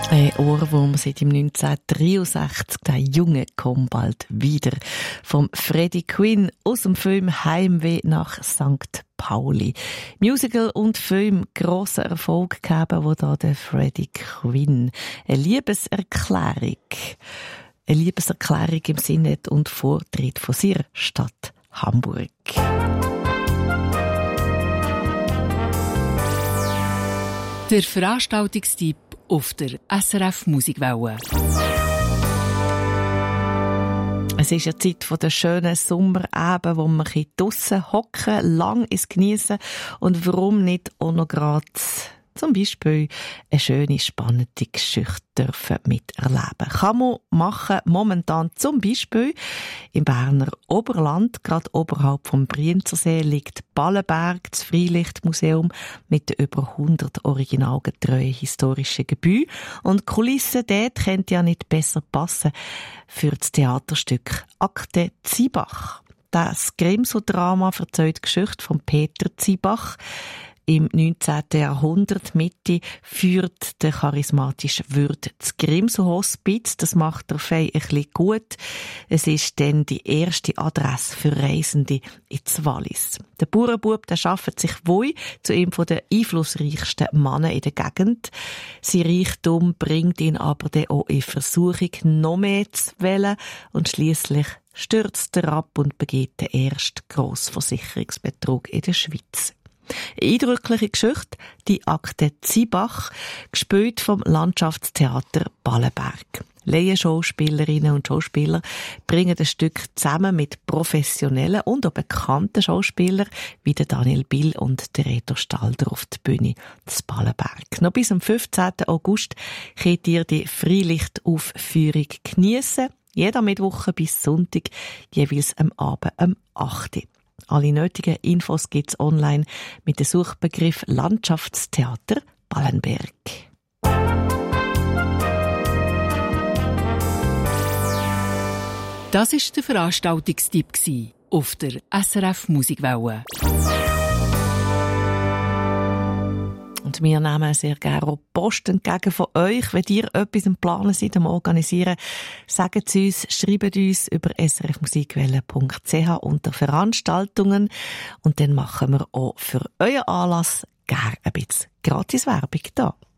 Ein Ohrwurm seit im 1963, der Junge kommt bald wieder. Vom Freddie Quinn aus dem Film Heimweh nach St. Pauli. Musical und Film grosser Erfolg gegeben, wo da der Freddie Quinn eine Liebeserklärung im Sinne und Vortritt von seiner Stadt Hamburg. Der Veranstaltungstipp auf der SRF Musikwelle. Es ist ja Zeit von der schönen Sommerabend, wo man draussen hocken, lang ins Geniessen und warum nicht auch noch gerade zum Beispiel eine schöne, spannende Geschichte dürfen miterleben. Kann man machen, momentan zum Beispiel im Berner Oberland, gerade oberhalb vom Brienzersee, liegt Ballenberg, das Freilichtmuseum mit den über 100 originalgetreuen historischen Gebäuden. Und die Kulissen dort könnte ja nicht besser passen für das Theaterstück Akte Ziebach. Das Grimso-Drama erzählt die Geschichte von Peter Ziebach. Im 19. Jahrhundert Mitte führt der charismatische Wirt das Grimso-Hospiz. Das macht der Fei ein bisschen gut. Es ist dann die erste Adresse für Reisende ins Wallis. Der Bauernbub, der schafft sich wohl zu einem der einflussreichsten Männer in der Gegend. Sein Reichtum bringt ihn aber dann auch in Versuchung, noch mehr zu wählen. Und schliesslich stürzt er ab und begeht den ersten grossen Versicherungsbetrug in der Schweiz. Eine eindrückliche Geschichte, die Akte Ziebach, gespielt vom Landschaftstheater Ballenberg. Laienschauspielerinnen und Schauspieler bringen das Stück zusammen mit professionellen und auch bekannten Schauspielern wie der Daniel Bill und der Reto Stalder auf die Bühne des Ballenberg. Noch bis am 15. August könnt ihr die Freilichtaufführung geniessen. Jeder Mittwoch bis Sonntag, jeweils am Abend um 8 Uhr. Alle nötigen Infos gibt's online mit dem Suchbegriff Landschaftstheater Ballenberg. Das war der Veranstaltungstipp auf der SRF Musikwelle. Und wir nehmen sehr gerne auch Post entgegen von euch. Wenn ihr etwas im Planen seid, am Organisieren, sagt es uns, schreibt uns über srfmusikwelle.ch unter Veranstaltungen. Und dann machen wir auch für euren Anlass gerne ein bisschen Gratiswerbung da.